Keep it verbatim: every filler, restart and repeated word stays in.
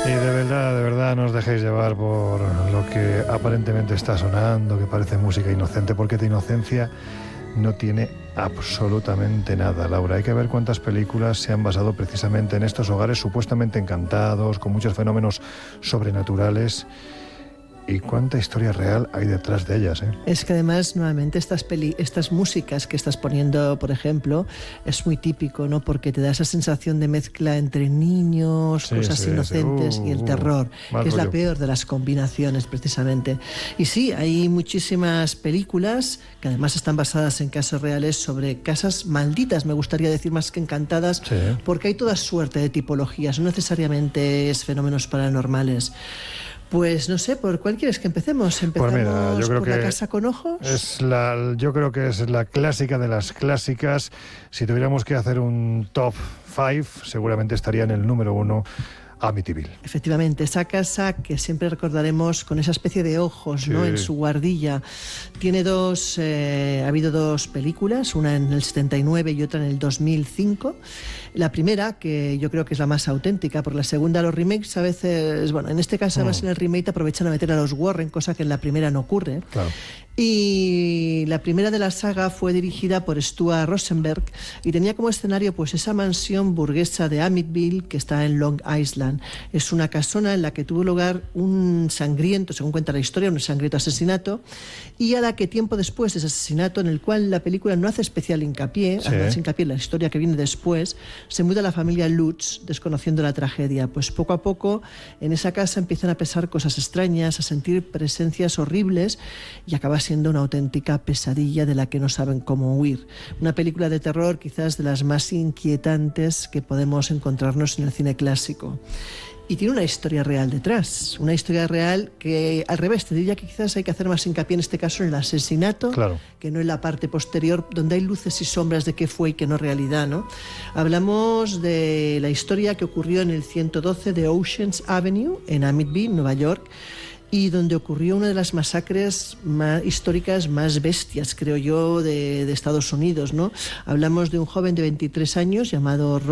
Y de verdad, de verdad, no os dejéis llevar por lo que aparentemente está sonando, que parece música inocente, porque de inocencia no tiene absolutamente nada, Laura. Hay que ver cuántas películas se han basado precisamente en estos hogares supuestamente encantados, con muchos fenómenos sobrenaturales. Y cuánta historia real hay detrás de ellas, ¿eh? Es que además, nuevamente, estas, peli estas músicas que estás poniendo, por ejemplo, es muy típico, ¿no? Porque te da esa sensación de mezcla entre niños, sí, cosas sí, inocentes sí. Uh, y el terror, uh, que es rollo. La peor de las combinaciones, precisamente. Y sí, hay muchísimas películas que además están basadas en casos reales sobre casas malditas, me gustaría decir más que encantadas, sí. porque hay toda suerte de tipologías, no necesariamente es fenómenos paranormales. Pues no sé, ¿por cuál quieres que empecemos? ¿Empezamos pues mira, yo creo por que La casa con ojos? Es la, yo creo que es la clásica de las clásicas. Si tuviéramos que hacer un top five, seguramente estaría en el número uno Amityville. Efectivamente, esa casa que siempre recordaremos con esa especie de ojos, sí. ¿no? En su guardilla. Tiene dos, eh, ha habido dos películas, una en el setenta y nueve y otra en el dos mil cinco. La primera, que yo creo que es la más auténtica, porque la segunda, los remakes a veces, bueno, en este caso además mm. en el remake aprovechan a meter a los Warren, cosa que en la primera no ocurre. Claro. Y la primera de la saga fue dirigida por Stuart Rosenberg y tenía como escenario pues esa mansión burguesa de Amityville que está en Long Island. Es una casona en la que tuvo lugar un sangriento, según cuenta la historia, un sangriento asesinato, y a la que tiempo después de ese asesinato, en el cual la película no hace especial hincapié, sí. además hincapié en la historia que viene después, se muda la familia Lutz desconociendo la tragedia. Pues poco a poco en esa casa empiezan a pasar cosas extrañas, a sentir presencias horribles y acaba siendo una auténtica pesadilla de la que no saben cómo huir. Una película de terror quizás de las más inquietantes que podemos encontrarnos en el cine clásico. Y tiene una historia real detrás, una historia real que al revés, te diría que quizás hay que hacer más hincapié en este caso en el asesinato, claro. que no en la parte posterior donde hay luces y sombras de qué fue y qué no realidad, ¿no? Hablamos de la historia que ocurrió en el ciento doce de Oceans Avenue en Amityville, Nueva York, y donde ocurrió una de las masacres más históricas más bestias, creo yo, de, de Estados Unidos, ¿no? Hablamos de un joven de veintitrés años llamado